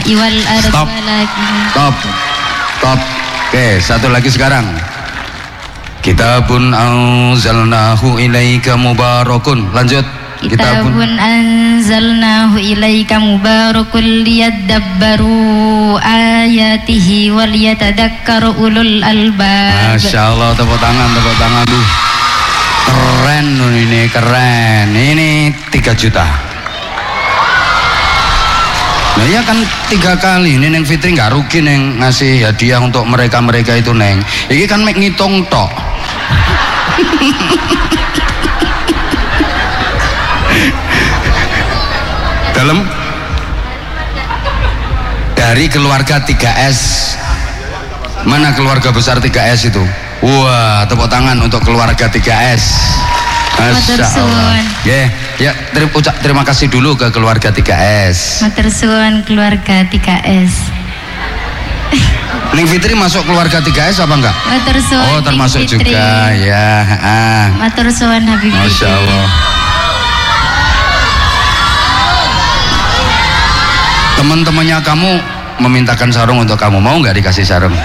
sama'i wal ardi Stop. Stop. Stop. Oke, satu lagi sekarang. Kitabun anzalnahu ilaika mubarakun. Lanjut. Kitabun anzalnahu ilaika mubarakun liyadabbaru ayatihi wal yatadakkaru ulul albab. Masya Allah, tepuk tangan tuh. Keren ini, keren. Ini 3 juta. Nah ya kan 3 kali ini Neng Fitri nggak rugi Neng ngasih hadiah untuk mereka itu Neng. Ini kan mek ngitung tok. Dalam dari keluarga 3S. Mana keluarga besar 3S itu? Wah, tepuk tangan untuk keluarga 3S. Masya Allah. Ya, terima kasih dulu ke keluarga 3S. Matur suwun keluarga 3S. Neng Fitri masuk keluarga 3S apa enggak? Matur suwun. Oh, termasuk juga ya. Matur suwun Habib. Masya Allah. Teman-temannya kamu memintakan sarung untuk kamu, mau nggak dikasih sarung?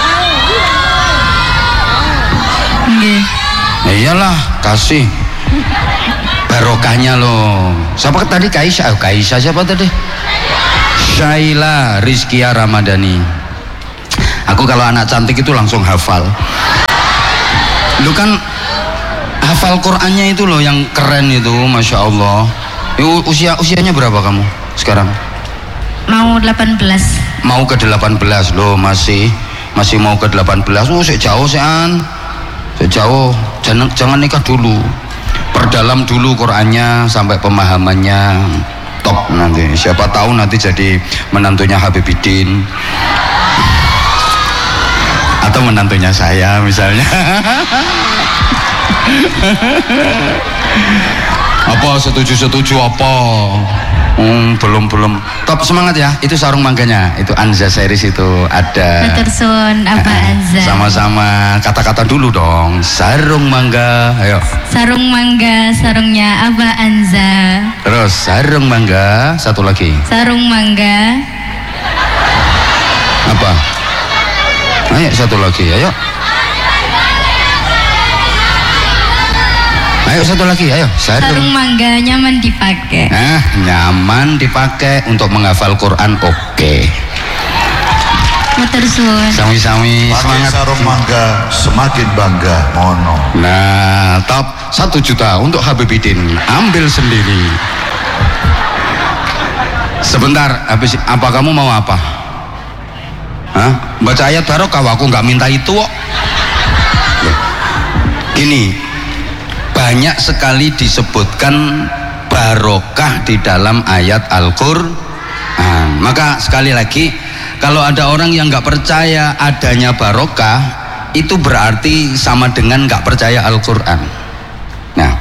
Ya iyalah, kasih. Barokahnya loh. Siapa tadi? Kaisha. Kaisha siapa tadi? Syaila Rizkia Ramadhani. Aku kalau anak cantik itu langsung hafal. Lu kan hafal Qur'annya itu loh yang keren itu, Masya Allah. Usianya berapa kamu sekarang? Mau 18. Mau ke 18 loh, masih mau ke 18. Oh, sejauh sejauh jangan nikah dulu, perdalam dulu Qur'annya sampai pemahamannya top. Nanti siapa tahu nanti jadi menantunya Habibidin atau menantunya saya misalnya. Apa setuju apa? Belum top, semangat ya. Itu sarung mangganya, itu Anza series itu ada. Matur suwun Abah Anza. Sama-sama kata-kata dulu dong. Sarung mangga, ayo. Sarung mangga, sarungnya Abah Anza. Terus sarung mangga, satu lagi. Sarung mangga. Apa? Ayo satu lagi, ayo. Ayo satu lagi, ayo. Sarung mangga nyaman dipakai. Nyaman dipakai untuk menghafal Quran, oke. Matur suwun. Sami-sami semangat. Sarung mangga semakin bangga, mono. Nah, top 1 juta untuk Habibidin. Ambil sendiri. Sebentar, habis apa kamu mau apa? Baca ayat barokah, aku nggak minta itu kok. Gini, banyak sekali disebutkan barokah di dalam ayat Al-Qur'an. Maka sekali lagi, kalau ada orang yang nggak percaya adanya barokah, itu berarti sama dengan nggak percaya Al-Qur'an. Nah,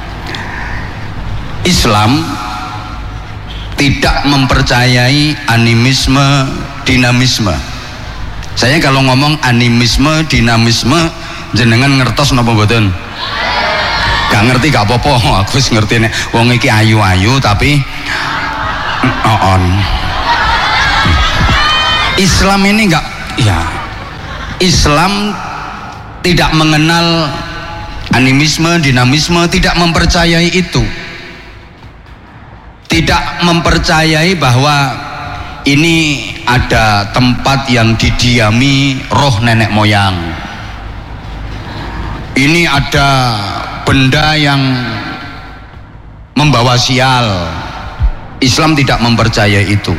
Islam tidak mempercayai animisme, dinamisme. Saya kalau ngomong animisme, dinamisme, jenengan ngertos napa mboten? Gak ngerti gak apa-apa, aku wis ngerti nek wong iki ayu-ayu tapi on. Islam ini enggak, ya. Islam tidak mengenal animisme, dinamisme, tidak mempercayai itu. Tidak mempercayai bahwa ini ada tempat yang didiami roh nenek moyang. Ini ada benda yang membawa sial. Islam tidak mempercayai itu.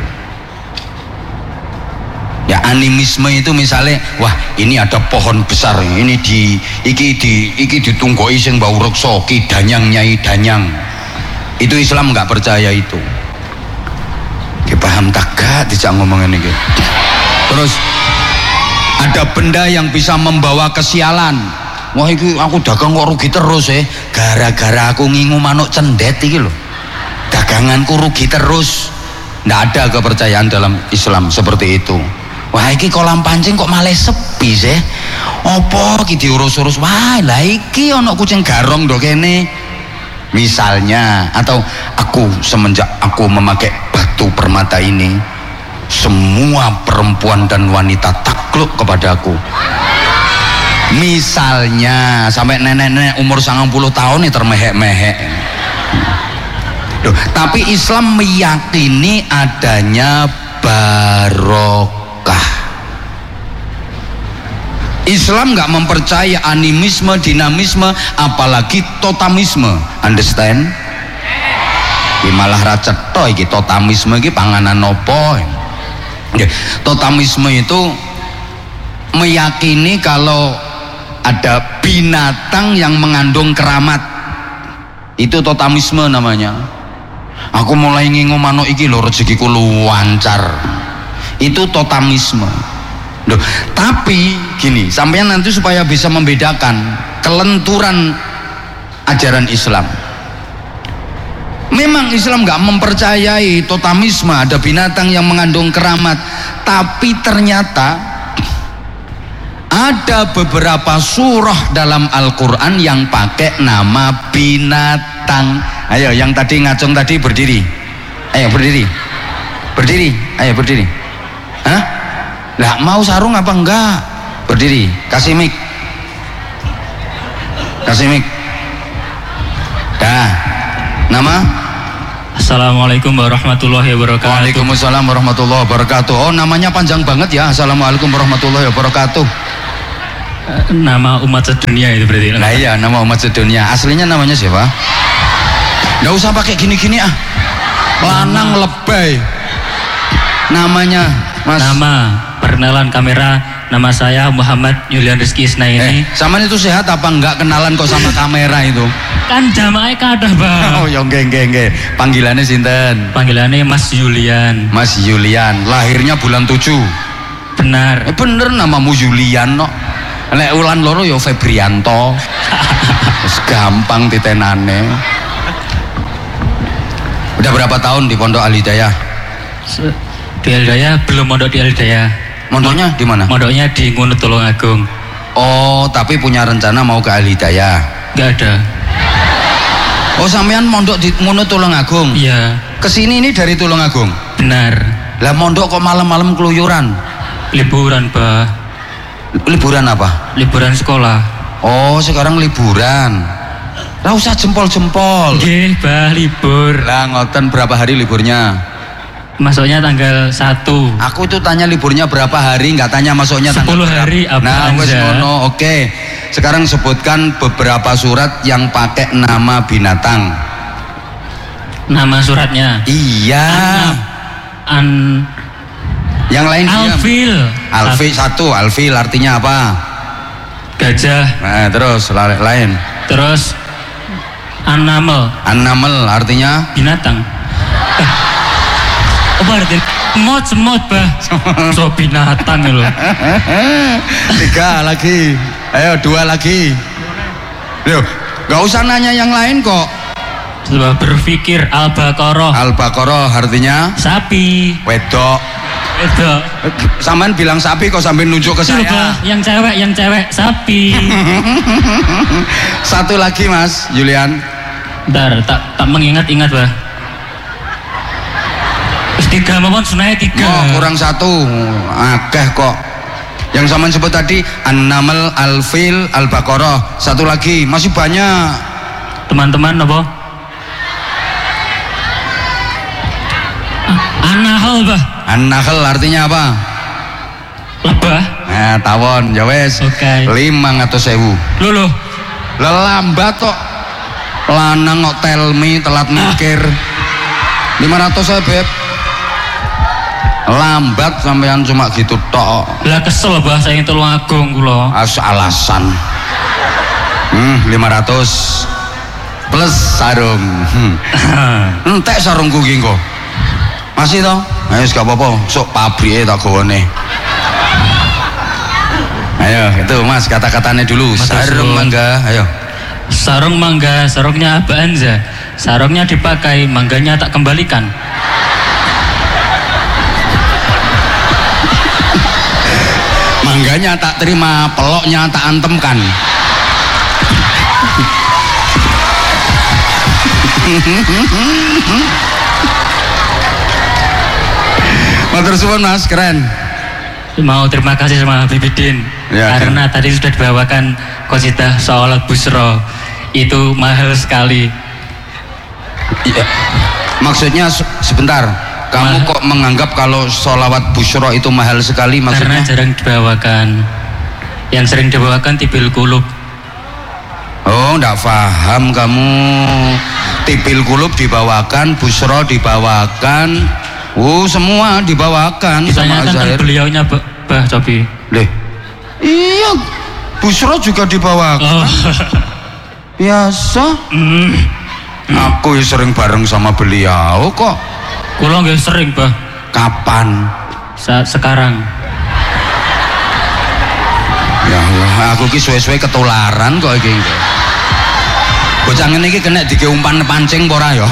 Ya, animisme itu misalnya, wah ini ada pohon besar, ini iki ditunggoi sing bau reksa, ki danyang nyai danyang. Itu Islam nggak percaya itu. Ki paham tak gak dijak ngomongin ini. Terus ada benda yang bisa membawa kesialan. Wah iki aku dagang kok rugi terus gara-gara aku ngingu manuk cendet iki lho. Daganganku rugi terus. Nggak ada kepercayaan dalam Islam seperti itu. Wah iki kolam pancing kok malah sepi opo iki diurus-urus, wah lah iki ono kucing garong do kene misalnya. Atau aku semenjak aku memakai batu permata ini, semua perempuan dan wanita takluk kepadaku. Misalnya sampai nenek-nenek umur 90 tahun ini termehek-mehek. Tapi Islam meyakini adanya barokah. Islam nggak mempercaya animisme, dinamisme, apalagi totamisme. Understand? Malah racetho iki totamisme iki panganan nopo. Totamisme itu meyakini kalau ada binatang yang mengandung keramat. Itu totamisme namanya. Aku mulai ngingu manuk iki lho rezekiku lancar. Itu totamisme. Loh, tapi gini, sampean nanti supaya bisa membedakan kelenturan ajaran Islam. Memang Islam nggak mempercayai totamisme, ada binatang yang mengandung keramat, tapi ternyata ada beberapa surah dalam Al-Quran yang pakai nama binatang. Ayo, yang tadi ngacung tadi berdiri. Ayo berdiri. Berdiri. Ayo berdiri. Hah? Lah mau sarung apa enggak? Berdiri. Kasih mic. Kasih mic. Dah. Nama? Assalamualaikum warahmatullahi wabarakatuh. Waalaikumsalam warahmatullahi wabarakatuh. Oh, namanya panjang banget ya. Assalamualaikum warahmatullahi wabarakatuh. Nama umat sedunia itu berarti. Nah iya, nama umat sedunia. Aslinya namanya siapa? Nggak usah pakai gini-gini ah. Lanang lebay. Namanya Mas. Nama perkenalan kamera, nama saya Muhammad Yulian Rizky Isnaini. Sama itu sehat apa enggak kenalan kok sama kamera itu? Kan jamaah kadah bang. Oh ya nggih. Panggilannya sinten? Panggilannya Mas Yulian. Mas Yulian. Lahirnya bulan 7. Benar. Bener namamu Yulian no. Nek ulan loro ya Febrianto. Wis gampang titenane. Udah berapa tahun di Pondok Al-Hidayah? Di Al-Hidayah belum mondok di Al-Hidayah. Mondoknya di mana? Mondoknya di Ngunut Tulungagung. Oh, tapi punya rencana mau ke Al-Hidayah? Gak ada. Oh, sampean mondok di Ngunut Tulungagung? Iya. Kesini ini dari Tulungagung? Benar. Lah mondok kok malam-malam keluyuran? Liburan bah. Liburan apa? Liburan sekolah. Oh, sekarang liburan. Lah usah jempol-jempol. Nggih, bah libur. Lah ngoten berapa hari liburnya? Masuknya tanggal 1. Aku itu tanya liburnya berapa hari, nggak tanya masuknya 10 tanggal berapa. hari apa Nah, wes Anja? ngono. Oke. Sekarang sebutkan beberapa surat yang pakai nama binatang. Nama suratnya Iya. Yang lain diam. Alfil. Alfil satu, Alfil artinya apa? Gajah. Nah, terus lain. Terus Animal. Animal artinya Binatang. Apa artinya? Semut bah. So binatang loh. 3 lagi. Ayo 2 lagi. Loh, gak usah nanya yang lain kok. Coba berpikir. Al-Baqarah. Al-Baqarah artinya Sapi. wedok. Itu. Sampean bilang sapi kok sambil nunjuk ke saya. Coba yang cewek sapi. 1 lagi Mas Julian. Bentar, tak mengingat-ingat bah. 3 mawon sunai 3. Oh, kurang 1. Akeh kok. Yang sampean sebut tadi An-Naml, Al-Fil, Al-Baqarah. 1 lagi, masih banyak. Teman-teman apa? An-Nahl bah. An-Nahl artinya apa? Lebah. Nah, tawon, ya wes. Oke. 500.000. Loh. Lelambat kok. Lanang kok tell me telat mikir. 500 saya beb. Lambat sampean cuma gitu tok. Lah kesel bah saya Tulungagung kula. Alasan. 500 plus sarung. Entek sarungku ki engko. Masih toh? Ayo gak apa-apa, sok pabrike tak gawane. Ayo, itu Mas kata-katanya dulu. Sarung mangga, ayo. Sarung mangga, sarungnya Aba Anza. Sarungnya dipakai, mangganya tak kembalikan. Mangganya tak terima, peloknya tak antemkan. Matur suwun Mas, keren. Mau terima kasih sama Habibidin Ya, karena tadi sudah dibawakan qasidah Sholawat Busro, itu mahal sekali. Iya. Maksudnya sebentar, kamu kok menganggap kalau sholawat Busro itu mahal sekali maksudnya? Karena jarang dibawakan. Yang sering dibawakan Tibil Qulub. Oh, enggak paham kamu. Tibil Qulub dibawakan, Busro dibawakan. Semua dibawakan sama Ditanyakan Azhair. beliaunya Bah Cobi. Leh. Iya, Busro juga dibawakan. Oh. Biasa. Aku ya sering bareng sama beliau kok. Kulo nggak sering Bah. Kapan? Sekarang. Ya Allah, aku ki suwe-suwe ketularan kok iki. Bocah ngene iki kena dige umpan pancing apa ora ya?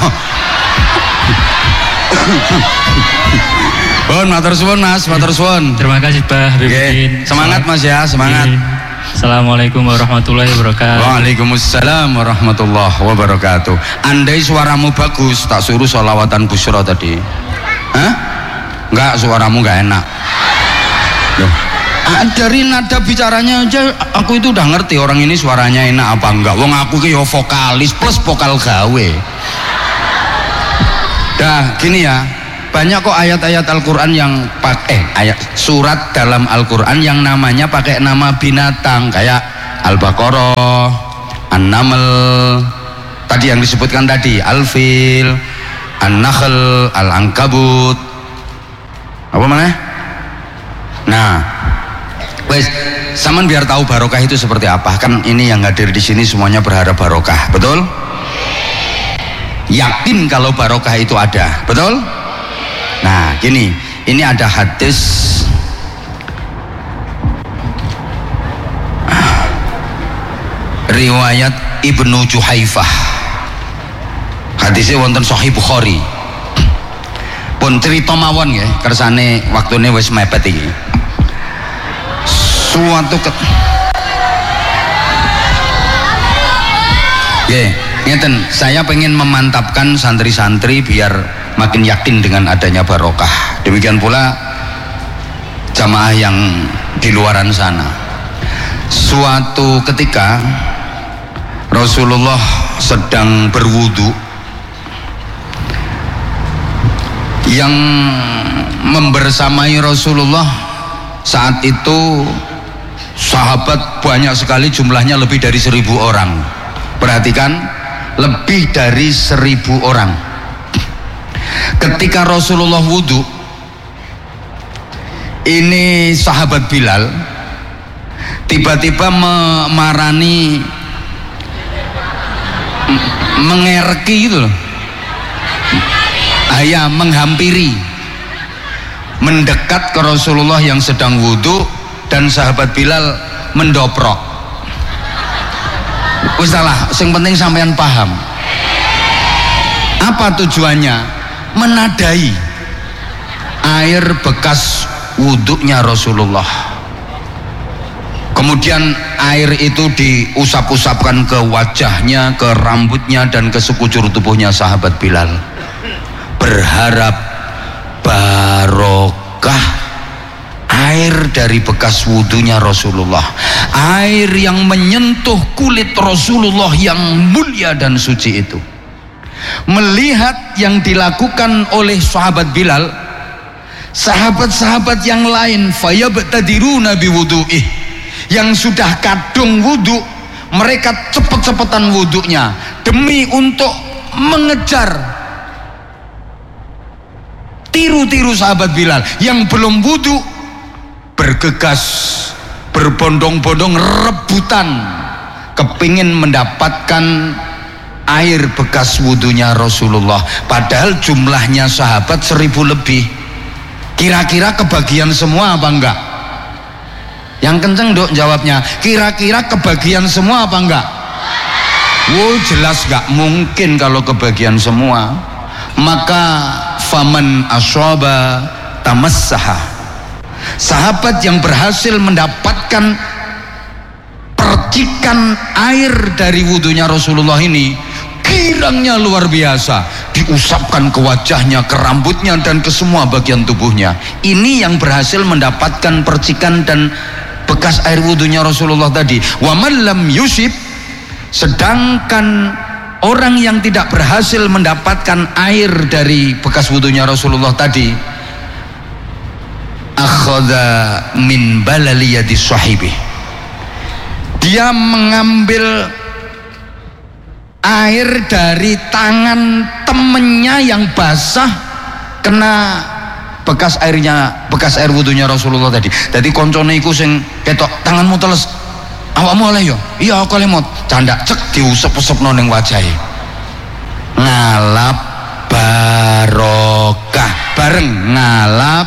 Bon, matur suwun Mas, matur suwun. Terima kasih Bah Habibidin. Semangat Mas ya, semangat. Assalamualaikum warahmatullahi wabarakatuh. Waalaikumsalam warahmatullahi wabarakatuh. Andai suaramu bagus, tak suruh sholawatan Busro tadi. Hah? Enggak, suaramu enggak enak. Loh. Dari nada bicaranya aja aku itu udah ngerti orang ini suaranya enak apa enggak. Wong aku ki yo vokalis plus vokal gawe. Dah, gini ya. Banyak kok ayat-ayat Al-Quran yang ayat surat dalam Al-Quran yang namanya pakai nama binatang kayak Al-Baqarah, An-Naml, tadi yang disebutkan tadi, Al-Fil, An-Nakhl, Al-Ankabut, apa mana? Nah, wes, saman biar tahu barokah itu seperti apa. Kan ini yang hadir di sini semuanya berharap barokah, betul? Yakin kalau barokah itu ada, betul? Nah, gini, ini ada hadis riwayat Ibnu Juhaifah. Hadisnya wonten Sahih Bukhari. Pun cerita mawon ya, kersane waktune wis mepet iki. Suatu ngeten, saya pengen memantapkan santri-santri biar makin yakin dengan adanya barokah. Demikian pula jamaah yang di luaran sana. Suatu ketika Rasulullah sedang berwudu, yang membersamai Rasulullah saat itu sahabat banyak sekali, jumlahnya lebih dari 1000 orang. Perhatikan, lebih dari 1000 orang. Ketika Rasulullah wudhu, ini sahabat Bilal tiba-tiba memarani, mengerki itu loh, menghampiri, mendekat ke Rasulullah yang sedang wudhu, dan sahabat Bilal mendoprok. Salah, yang penting sampean paham apa tujuannya. Menadai air bekas wuduknya Rasulullah, kemudian air itu diusap-usapkan ke wajahnya, ke rambutnya, dan ke sekujur tubuhnya sahabat Bilal, berharap barokah air dari bekas wudunya Rasulullah, air yang menyentuh kulit Rasulullah yang mulia dan suci itu. Melihat yang dilakukan oleh sahabat Bilal, sahabat-sahabat yang lain fayabtadiruna biwudu'ih, yang sudah kadung wudu, mereka cepet-cepetan wudunya demi untuk mengejar, tiru-tiru sahabat Bilal yang belum wudu, bergegas, berbondong-bondong, rebutan kepingin mendapatkan air bekas wudunya Rasulullah. Padahal jumlahnya sahabat 1000 lebih. Kira-kira kebagian semua apa enggak? Yang kenceng dok jawabnya. Kira-kira kebagian semua apa enggak? Jelas enggak mungkin kalau kebagian semua. Maka faman asyaba tamassaha, sahabat yang berhasil mendapatkan percikan air dari wudunya Rasulullah ini, girangnya luar biasa. diusapkan ke wajahnya, ke rambutnya, dan ke semua bagian tubuhnya. Ini yang berhasil mendapatkan percikan dan bekas air wudhunya Rasulullah tadi. Wa man lam yusib, sedangkan orang yang tidak berhasil mendapatkan air dari bekas wudhunya Rasulullah tadi, akhadha min balali yadi sahibi, dia mengambil air dari tangan temennya yang basah kena bekas airnya, bekas air wudhunya Rasulullah tadi. Jadi koncone iku sing ketok tanganmu teles, awakmu oleh yo, iya aku oleh mot, candak cek diusep-usepno ning wajahe, ngalap barokah, bareng ngalap.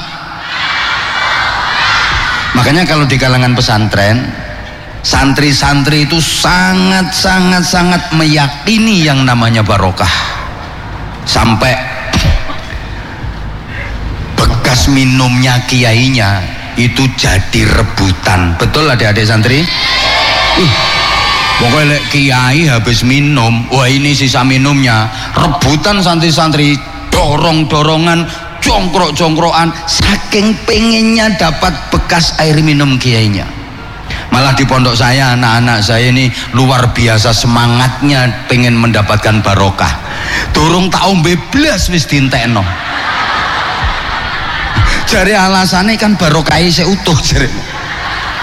Makanya kalau di kalangan pesantren, santri-santri itu sangat meyakini yang namanya barokah, sampai bekas minumnya kiainya itu jadi rebutan. Betul adik-adik santri? Pokoknya kiai habis minum, wah ini sisa minumnya, rebutan santri-santri, dorong-dorongan, jongkrok-jongkrokan, saking pengennya dapat bekas air minum kiainya. Malah di pondok saya, anak-anak saya ini luar biasa semangatnya pengen mendapatkan barokah. Dorong tak ombe blas wis dintekno. Jare alasannya kan barokahnya seutuh jare.